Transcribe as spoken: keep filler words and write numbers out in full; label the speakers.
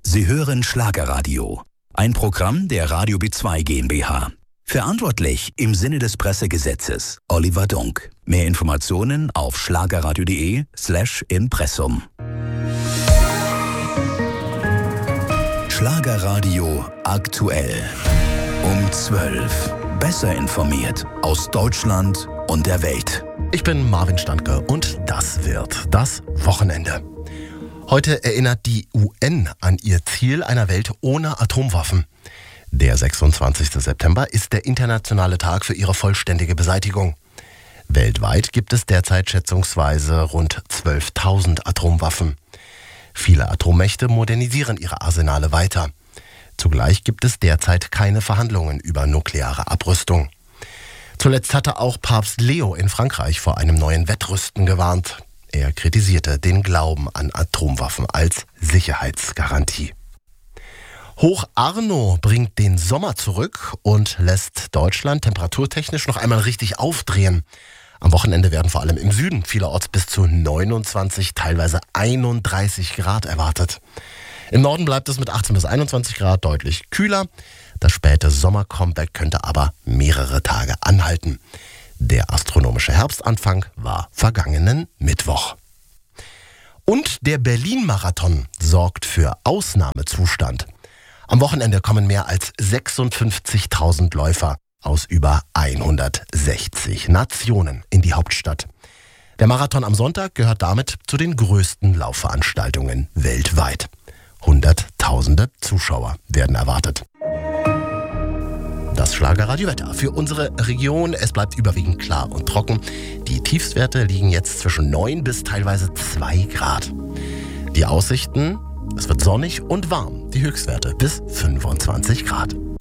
Speaker 1: Sie hören Schlagerradio, ein Programm der Radio B zwei GmbH. Verantwortlich im Sinne des Pressegesetzes Oliver Dunk. Mehr Informationen auf schlagerradio.de slash Impressum. Schlagerradio aktuell. Um zwölf. Besser informiert aus Deutschland und der Welt.
Speaker 2: Ich bin Marvin Standke und das wird das Wochenende. Heute erinnert die U N an ihr Ziel einer Welt ohne Atomwaffen. Der sechsundzwanzigster September ist der internationale Tag für ihre vollständige Beseitigung. Weltweit gibt es derzeit schätzungsweise rund zwölftausend Atomwaffen. Viele Atommächte modernisieren ihre Arsenale weiter. Zugleich gibt es derzeit keine Verhandlungen über nukleare Abrüstung. Zuletzt hatte auch Papst Leo in Frankreich vor einem neuen Wettrüsten gewarnt. Er kritisierte den Glauben an Atomwaffen als Sicherheitsgarantie. Hoch Arno bringt den Sommer zurück und lässt Deutschland temperaturtechnisch noch einmal richtig aufdrehen. Am Wochenende werden vor allem im Süden vielerorts bis zu neunundzwanzig, teilweise einunddreißig Grad erwartet. Im Norden bleibt es mit achtzehn bis einundzwanzig Grad deutlich kühler. Das späte Sommer-Comeback könnte aber mehrere Tage anhalten. Der astronomische Herbstanfang war vergangenen Mittwoch. Und der Berlin-Marathon sorgt für Ausnahmezustand. Am Wochenende kommen mehr als sechsundfünfzigtausend Läufer aus über hundertsechzig Nationen in die Hauptstadt. Der Marathon am Sonntag gehört damit zu den größten Laufveranstaltungen weltweit. Hunderttausende Zuschauer werden erwartet. Das Schlagerradio-Wetter für unsere Region. Es bleibt überwiegend klar und trocken. Die Tiefstwerte liegen jetzt zwischen neun bis teilweise zwei Grad. Die Aussichten, es wird sonnig und warm. Die Höchstwerte bis fünfundzwanzig Grad.